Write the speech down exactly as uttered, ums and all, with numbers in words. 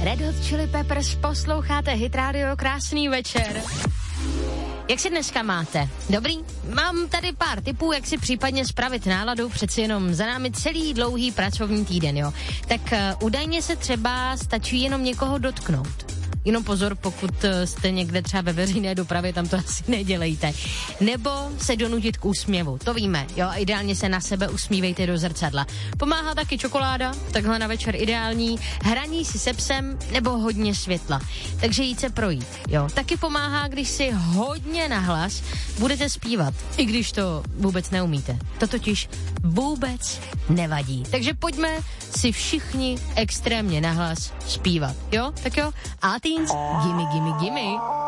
Red Hot Chili Peppers, posloucháte Hit Radio, krásný večer. Jak si dneska máte? Dobrý? Mám tady pár tipů, jak si případně spravit náladu, přeci jenom za námi celý dlouhý pracovní týden, jo. Tak uh, údajně se třeba stačí jenom někoho dotknout. Jenom pozor, pokud jste někde třeba ve veřejné dopravě, tam to asi nedělejte. Nebo se donutit k úsměvu, to víme, jo, ideálně se na sebe usmívejte do zrcadla. Pomáhá taky čokoláda, takhle na večer ideální, hraní si se psem nebo hodně světla. Takže jít se projít, jo. Taky pomáhá, když si hodně nahlas budete zpívat, i když to vůbec neumíte. To totiž vůbec nevadí. Takže pojďme si všichni extrémně nahlas zpívat, jo? Tak jo? A Teens, gimme, gimme, gimme.